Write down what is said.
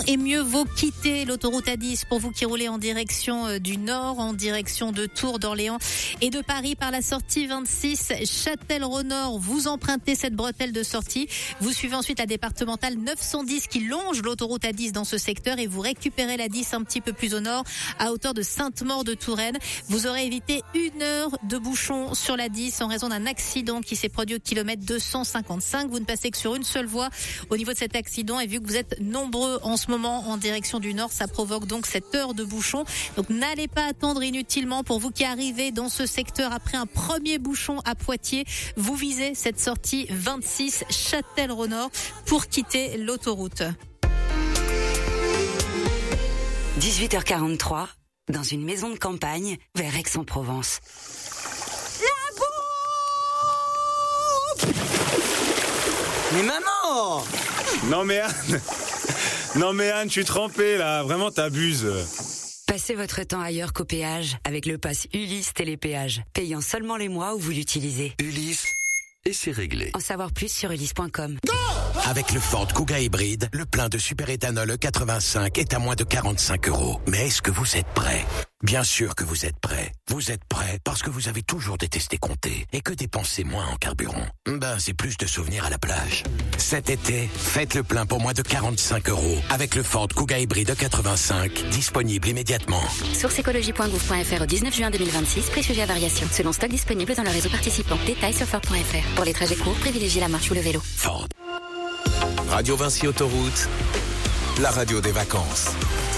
et mieux vaut quitter l'autoroute A10 pour vous qui roulez en direction du nord, en direction de Tours, d'Orléans et de Paris par la sortie 26 Châtel-Renord. Vous empruntez cette bretelle de sortie. Vous suivez ensuite la départementale 910 qui longe l'autoroute A10 dans ce secteur et vous récupérez la 10 un petit peu plus au nord à hauteur de Sainte-Maure-de-Touraine. Vous aurez évité 1 heure de bouchon sur la 10 en raison d'un accident qui s'est produit au kilomètre 255. Vous ne passez que sur une seule voie au niveau de cet accident et vu que vous êtes nombreux en ce moment en direction du nord, ça provoque donc cette heure de bouchon. Donc n'allez pas attendre inutilement. Pour vous qui arrivez dans ce secteur après un premier bouchon à Poitiers, vous visez cette sortie 26 Châtel-Renord pour quitter l'autoroute. 18h43, dans une maison de campagne vers Aix-en-Provence. La bouffe! Mais maman! Non mais Anne, je suis trempé là, vraiment t'abuses. Passez votre temps ailleurs qu'au péage avec le pass Ulysse Télépéage, payant seulement les mois où vous l'utilisez. Ulysse, et c'est réglé. En savoir plus sur ulysse.com. Avec le Ford Kuga hybride, le plein de superéthanol E85 est à moins de 45 €. Mais est-ce que vous êtes prêts? Bien sûr que vous êtes prêts. Vous êtes prêts parce que vous avez toujours détesté compter et que dépenser moins en carburant, c'est plus de souvenirs à la plage. Cet été, faites le plein pour moins de 45 € avec le Ford Kuga hybride E85, disponible immédiatement. Source écologie.gouv.fr au 19 juin 2026, prix sujet à variation. Selon stock disponible dans le réseau participant. Détails sur Ford.fr. Pour les trajets courts, privilégiez la marche ou le vélo. Ford. Radio Vinci Autoroute, la radio des vacances.